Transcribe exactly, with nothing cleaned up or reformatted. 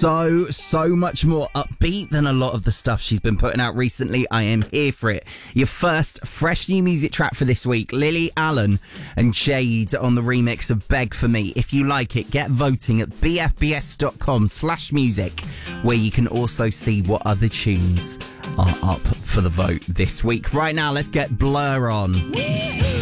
so, so much more upbeat than a lot of the stuff she's been putting out recently. I am here for it. Your first fresh new music track for this week, Lily Allen and Jade on the remix of Beg For Me. If you like it, get voting at bfbs.com slash music, where you can also see what other tunes are up for the vote this week. Right now, let's get Blur on.